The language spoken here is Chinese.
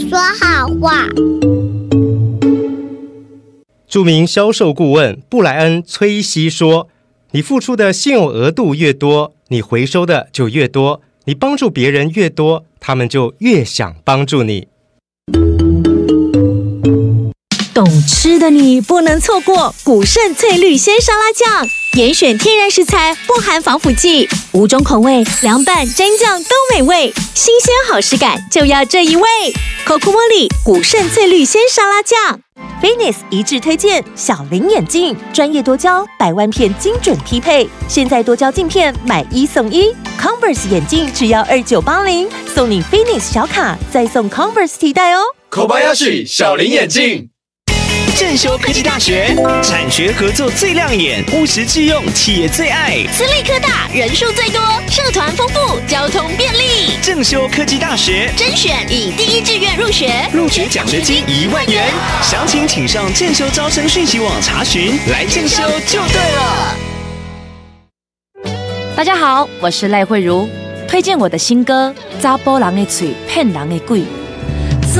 说好话。 著名销售顾问布莱恩·崔西说，你付出的现有额度越多，你回收的就越多，你帮助别人越多，他们就越想帮助你。 懂吃的你不能错过古胜翠绿鲜沙拉酱，严选天然食材，不含防腐剂，5种口味，凉拌、蘸酱都美味，新鲜好食感就要这一味。Cocomoli 古胜翠绿鲜沙拉酱。Finis 一致推荐小林眼镜，专业多焦，100万片精准匹配。现在多焦镜片买1送1 ，Converse 眼镜只要2980，送你 Finis 小卡，再送 Converse 提袋哦。 Kobayashi 小林眼镜。 正修科技大学产学合作最亮眼，务实致用，企业最爱。 私立科大人数最多，社团丰富，交通便利。 正修科技大学甄选以第1志愿入学， 入学奖学金1万元。详情请上正修招生讯息网查询。来正修就对了。 大家好，我是赖慧茹，推荐我的新歌《查甫人的嘴骗人的鬼》。